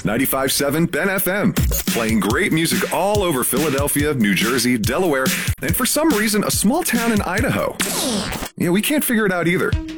95.7 Ben FM, playing great music all over Philadelphia, New Jersey, Delaware, and for some reason, a small town in Idaho. Yeah, we can't figure it out either.